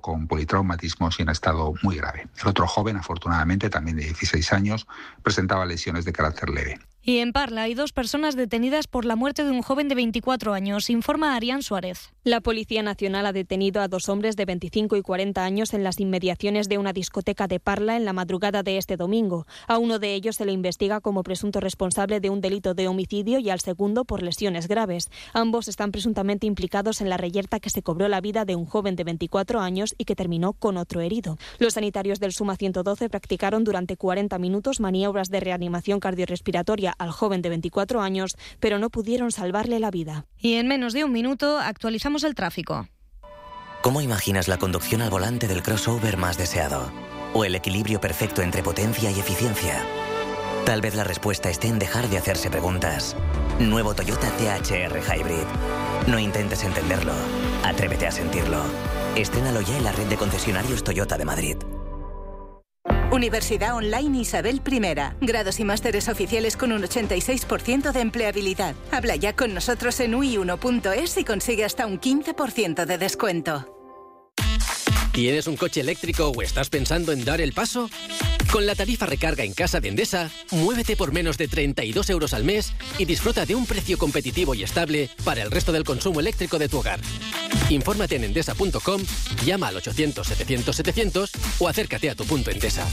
con politraumatismos y en estado muy grave. El otro joven, afortunadamente, también de 16 años, presentaba lesiones de carácter leve. Y en Parla hay 2 personas detenidas por la muerte de un joven de 24 años, informa Arián Suárez. La Policía Nacional ha detenido a 2 hombres de 25 y 40 años en las inmediaciones de una discoteca de Parla en la madrugada de este domingo. A uno de ellos se le investiga como presunto responsable de un delito de homicidio y al segundo por lesiones graves. Ambos están presuntamente implicados en la reyerta que se cobró la vida de un joven de 24 años y que terminó con otro herido. Los sanitarios del Suma 112 practicaron durante 40 minutos maniobras de reanimación cardiorrespiratoria al joven de 24 años, pero no pudieron salvarle la vida. Y en menos de un minuto actualizamos el tráfico. ¿Cómo imaginas la conducción al volante del crossover más deseado? ¿O el equilibrio perfecto entre potencia y eficiencia? Tal vez la respuesta esté en dejar de hacerse preguntas. Nuevo Toyota THR Hybrid. No intentes entenderlo. Atrévete a sentirlo. Estrénalo ya en la red de concesionarios Toyota de Madrid. Universidad Online Isabel I. Grados y másteres oficiales con un 86% de empleabilidad. Habla ya con nosotros en ui1.es y consigue hasta un 15% de descuento. ¿Tienes un coche eléctrico o estás pensando en dar el paso? Con la tarifa recarga en casa de Endesa, muévete por menos de 32 euros al mes y disfruta de un precio competitivo y estable para el resto del consumo eléctrico de tu hogar. Infórmate en endesa.com, llama al 800-700-700 o acércate a tu punto Endesa.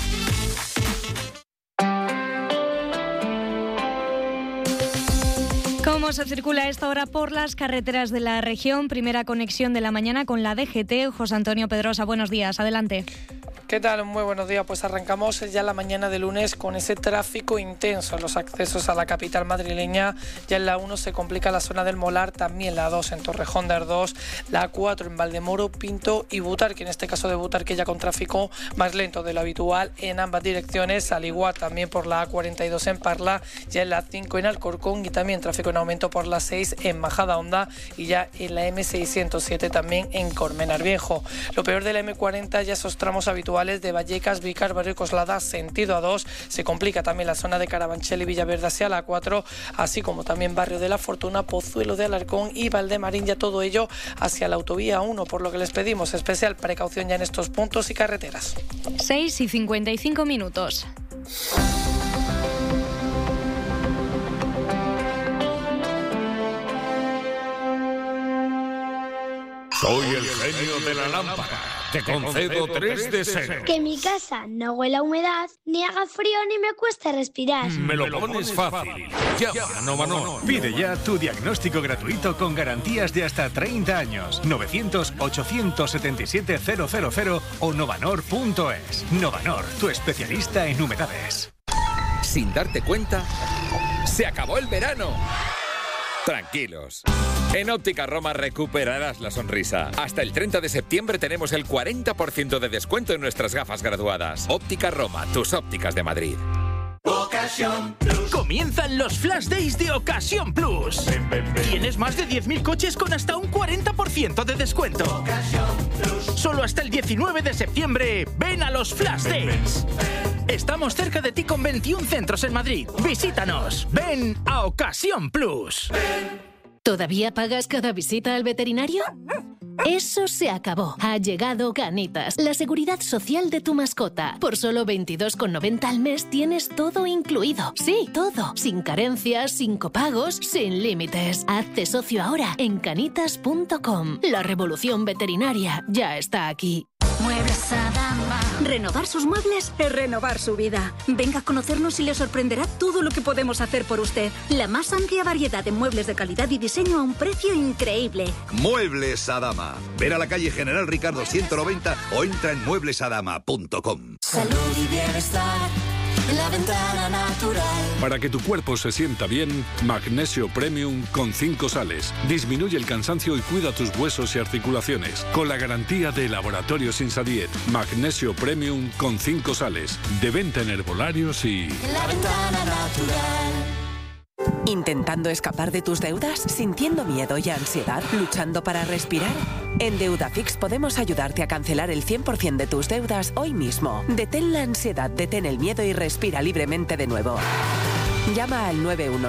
¿Cómo se circula a esta hora por las carreteras de la región? Primera conexión de la mañana con la DGT. José Antonio Pedrosa, buenos días. Adelante. ¿Qué tal? Muy buenos días. Pues arrancamos ya la mañana de lunes con ese tráfico intenso en los accesos a la capital madrileña. Ya en la 1 se complica la zona del Molar, también la 2 en Torrejón de Ardoz, la 4 en Valdemoro, Pinto y Butarque. En este caso de Butarque ya con tráfico más lento de lo habitual en ambas direcciones, al igual también por la A42 en Parla, ya en la 5 en Alcorcón y también tráfico en aumento por la 6 en Majadahonda y ya en la M607 también en Colmenar Viejo. Lo peor de la M40 ya esos tramos habituales de Vallecas, Vícar, Barrio Coslada, sentido A2. Se complica también la zona de Carabanchel y Villaverde hacia la 4, así como también Barrio de la Fortuna, Pozuelo de Alarcón y Valdemarín, ya todo ello hacia la autovía 1, por lo que les pedimos especial precaución ya en estos puntos y carreteras. 6:55 minutos. Soy el genio de la lámpara. Te concedo 3 deseos. Que mi casa no huela a humedad, ni haga frío, ni me cueste respirar. Me lo pones fácil. Llama a Novanor. Pide ya tu diagnóstico gratuito con garantías de hasta 30 años. 900-877-000 o novanor.es. Novanor, tu especialista en humedades. Sin darte cuenta, se acabó el verano. Tranquilos. En Óptica Roma recuperarás la sonrisa. Hasta el 30 de septiembre tenemos el 40% de descuento en nuestras gafas graduadas. Óptica Roma, tus ópticas de Madrid. Ocasión Plus. Comienzan los Flash Days de Ocasión Plus. Tienes más de 10.000 coches con hasta un 40% de descuento. Ocasión Plus. Solo hasta el 19 de septiembre, ven a los Flash Days. Estamos cerca de ti con 21 centros en Madrid. Visítanos. Ven a Ocasión Plus. ¿Todavía pagas cada visita al veterinario? Eso se acabó. Ha llegado Canitas, la seguridad social de tu mascota. Por solo 22,90 al mes tienes todo incluido. Sí, todo. Sin carencias, sin copagos, sin límites. Hazte socio ahora en canitas.com. La revolución veterinaria ya está aquí. Muebles Adama. Renovar sus muebles es renovar su vida. Venga a conocernos y le sorprenderá todo lo que podemos hacer por usted. La más amplia variedad de muebles de calidad y diseño a un precio increíble. Muebles Adama. Ven a la calle General Ricardo 190 o entra en mueblesadama.com. Salud y bienestar. La ventana natural. Para que tu cuerpo se sienta bien, Magnesio Premium con 5 sales. Disminuye el cansancio y cuida tus huesos y articulaciones. Con la garantía de Laboratorios Insadiet. Magnesio Premium con 5 sales. De venta en herbolarios y... La ventana natural. ¿Intentando escapar de tus deudas? ¿Sintiendo miedo y ansiedad? ¿Luchando para respirar? En Deudafix podemos ayudarte a cancelar el 100% de tus deudas hoy mismo. Detén la ansiedad, detén el miedo y respira libremente de nuevo. Llama al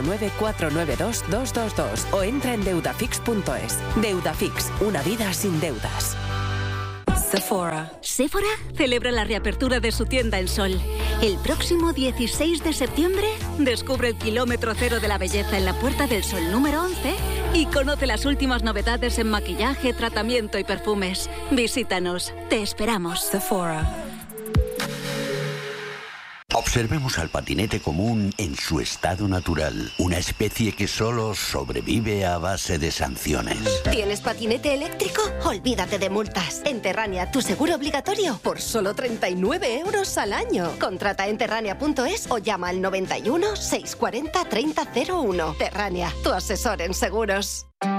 919-492-222 o entra en deudafix.es. Deudafix, una vida sin deudas. Sephora. Sephora celebra la reapertura de su tienda en Sol. El próximo 16 de septiembre, descubre el kilómetro cero de la belleza en la Puerta del Sol número 11 y conoce las últimas novedades en maquillaje, tratamiento y perfumes. Visítanos. Te esperamos. Sephora. Observemos al patinete común en su estado natural, una especie que solo sobrevive a base de sanciones. ¿Tienes patinete eléctrico? Olvídate de multas. En Terrania, tu seguro obligatorio por solo 39 euros al año. Contrata en terrania.es o llama al 91 640 3001. Terrania, tu asesor en seguros.